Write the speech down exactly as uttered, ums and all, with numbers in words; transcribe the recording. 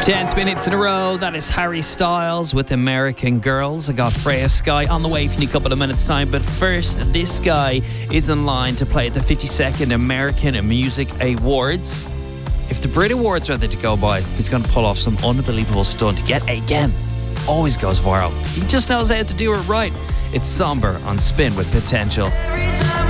Ten spin hits in a row. That is Harry Styles with American Girls. I got Freya Sky on the way for you in a couple of minutes' time. But first, this guy is in line to play at the fifty-second American Music Awards. If the Brit Awards are there to go by, he's going to pull off some unbelievable stunt yet again. Always goes viral. He just knows how to do it right. It's Somber on Spin with Potential. Every time